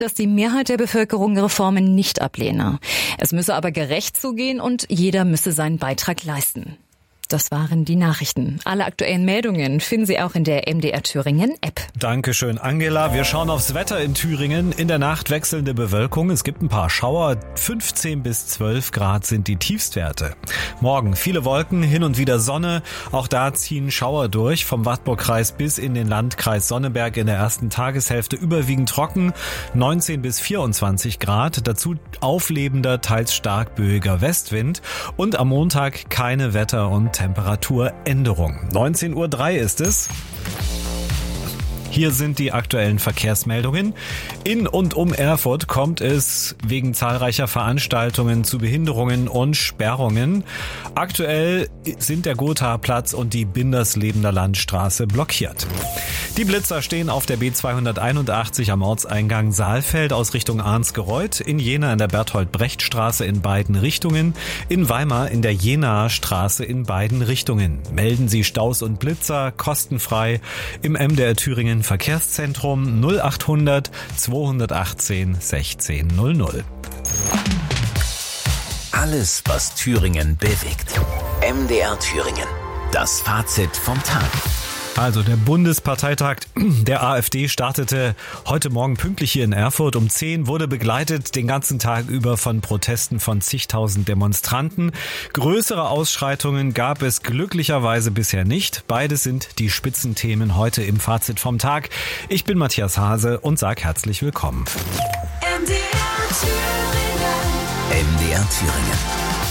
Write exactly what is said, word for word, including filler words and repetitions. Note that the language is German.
dass die Mehrheit der Bevölkerung Reformen nicht ablehne. Es müsse aber gerecht zugehen und jeder müsse seinen Beitrag leisten. Das waren die Nachrichten. Alle aktuellen Meldungen finden Sie auch in der M D R Thüringen App. Dankeschön, Angela. Wir schauen aufs Wetter in Thüringen. In der Nacht wechselnde Bewölkung. Es gibt ein paar Schauer. fünfzehn bis zwölf Grad sind die Tiefstwerte. Morgen viele Wolken, hin und wieder Sonne. Auch da ziehen Schauer durch. Vom Wartburgkreis bis in den Landkreis Sonneberg in der ersten Tageshälfte überwiegend trocken. neunzehn bis vierundzwanzig Grad. Dazu auflebender, teils stark böiger Westwind. Und am Montag keine Wetter- und Temperaturänderung. neunzehn Uhr drei ist es. Hier sind die aktuellen Verkehrsmeldungen. In und um Erfurt kommt es wegen zahlreicher Veranstaltungen zu Behinderungen und Sperrungen. Aktuell sind der Gothaer-Platz und die Binderslebener Landstraße blockiert. Die Blitzer stehen auf der B zweihunderteinundachtzig am Ortseingang Saalfeld aus Richtung Arnsgereuth, in Jena in der Berthold-Brecht-Straße in beiden Richtungen, in Weimar in der Jenaer Straße in beiden Richtungen. Melden Sie Staus und Blitzer kostenfrei im M D R Thüringen Verkehrszentrum null achthundert zweihundertachtzehn sechzehn null null. Alles, was Thüringen bewegt. M D R Thüringen. Das Fazit vom Tag. Also der Bundesparteitag der AfD startete heute Morgen pünktlich hier in Erfurt um zehn, wurde begleitet den ganzen Tag über von Protesten von zigtausend Demonstranten. Größere Ausschreitungen gab es glücklicherweise bisher nicht. Beides sind die Spitzenthemen heute im Fazit vom Tag. Ich bin Matthias Hase und sage herzlich willkommen. M D R Thüringen. M D R Thüringen.